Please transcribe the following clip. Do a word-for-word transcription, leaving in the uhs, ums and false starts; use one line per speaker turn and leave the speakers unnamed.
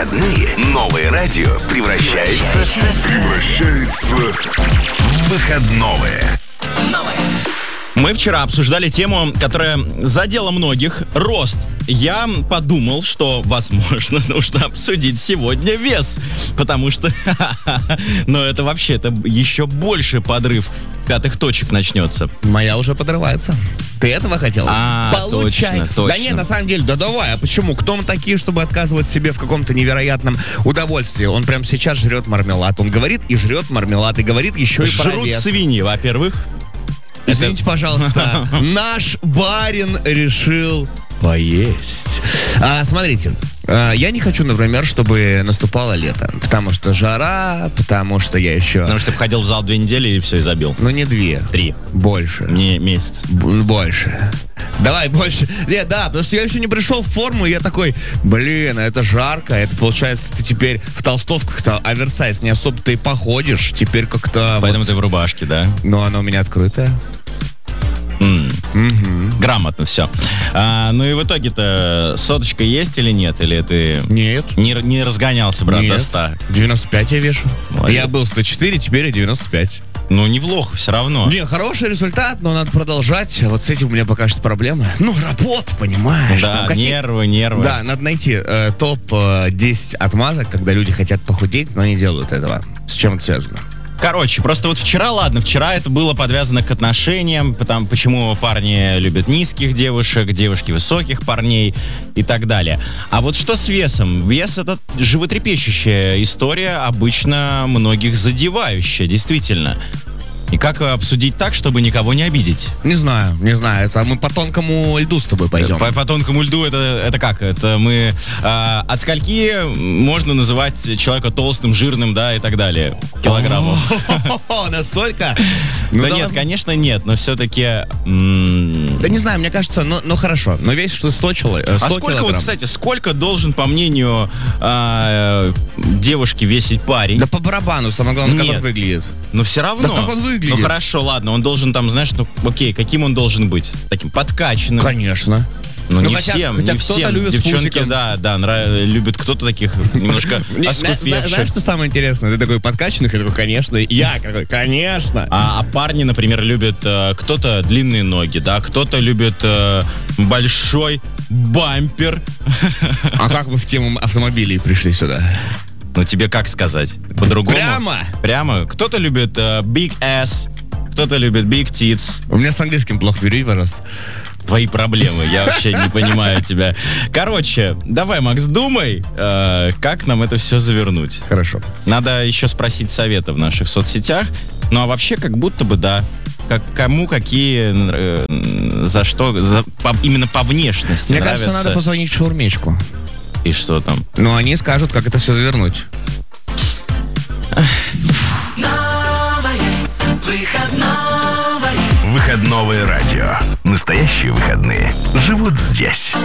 выходные новое радио превращается, превращается в выходное.
Мы вчера обсуждали тему, которая задела многих — рост. Я подумал, что, возможно, нужно обсудить сегодня вес, потому что, ну, это вообще, это еще больше подрыв пятых точек начнется.
Моя уже подрывается. Ты этого хотел?
А,
Получай.
точно, точно.
Да нет, на самом деле, да давай, а почему? Кто мы такие, чтобы отказывать себе в каком-то невероятном удовольствии? Он прямо сейчас жрет мармелад. Он говорит и жрет мармелад, и говорит еще и про
Жрут
вес.
свиньи, во-первых.
Извините, пожалуйста, наш барин решил поесть. А, смотрите, а, я не хочу, например, чтобы наступало лето, потому что жара, потому что я еще...
Потому что ты ходил в зал две недели и все, и забил.
Ну, не две.
Три.
Больше.
Не месяц.
Б- больше. Давай больше. Нет, да, потому что я еще не пришел в форму, и я такой, блин, а это жарко, это получается, ты теперь в толстовках-то оверсайз не особо-то и походишь, теперь как-то...
Поэтому
вот...
ты в рубашке, да?
Ну, она у меня открытая.
М.
Угу.
Грамотно все. А, ну и в итоге-то соточка есть или нет? Или ты
Нет.
не, не разгонялся, брат,
Нет.
до ста?
девяносто пять я вешу.
Молодец.
Я был сто четыре, теперь я девяносто пять.
Ну, не плохо, все равно.
Не, хороший результат, но надо продолжать. Вот с этим у меня пока что проблемы. Ну, работа, понимаешь.
Да,
там какие-
нервы, нервы.
Да, надо найти э, топ десять отмазок, когда люди хотят похудеть, но не делают этого. С чем это связано?
Короче, просто вот вчера, ладно, вчера это было подвязано к отношениям, потому, почему парни любят низких девушек, девушки высоких парней и так далее. А вот что с весом? Вес — это животрепещущая история, обычно многих задевающая, действительно. И как обсудить так, чтобы никого не обидеть?
Не знаю, не знаю. Это мы по тонкому льду с тобой пойдем.
По, по тонкому льду это, это как? Это мы а, от скольки можно называть человека толстым, жирным, да, и так далее, килограммов?
О, настолько? Ну,
Да
давай.
нет, конечно, нет, но все-таки... м,
Да не знаю, мне кажется, ну, ну хорошо. Но весишь ты сто, чело- э, сто
А сколько, вот,
килограмм.
кстати, сколько должен, по мнению а, девушки, весить парень?
Да по барабану, самое главное, как
Нет.
он выглядит.
Но все равно.
Да как он выглядит?
Ну хорошо, ладно, он должен там, знаешь, ну окей, каким он должен быть? Таким подкачанным.
Конечно.
Ну,
Ну,
не
хотя-
всем,
хотя
не
кто-то
всем.
любит с
Девчонки,
пузиком.
да, да, нрав- любят кто-то таких немножко
Не, зна- зна-
оскуфевших.
Знаешь, что самое интересное? Ты такой подкачанный, я такой, конечно. Я такой, конечно.
А, а парни, например, любят э, кто-то длинные ноги, да, кто-то любит э, большой бампер.
А как вы в тему автомобилей пришли сюда?
Ну тебе как сказать? По-другому?
Прямо?
Прямо. Кто-то любит э, big ass, кто-то любит big tits.
У меня с английским плохо, бери, пожалуйста.
Твои проблемы, я вообще не понимаю тебя. Короче, давай, Макс, думай, э, как нам это все завернуть.
Хорошо.
Надо еще спросить совета в наших соцсетях. Ну а вообще, как будто бы да. Как, кому какие, э, за что, за, по- именно по внешности
Мне
нравятся.
кажется, надо позвонить в шаурмечку.
И что там?
Но они скажут, как это все завернуть.
Выходное радио. Настоящие выходные живут здесь.